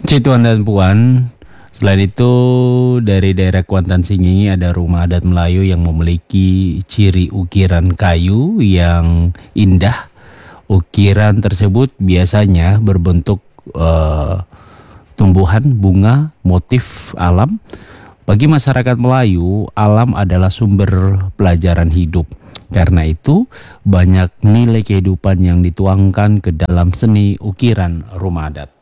Tuan dan Puan, selain itu dari daerah Kuantan Singingi ada rumah adat Melayu yang memiliki ciri ukiran kayu yang indah. Ukiran tersebut biasanya berbentuk tumbuhan, bunga, motif alam. Bagi masyarakat Melayu, alam adalah sumber pelajaran hidup. Karena itu, banyak nilai kehidupan yang dituangkan ke dalam seni ukiran rumah adat.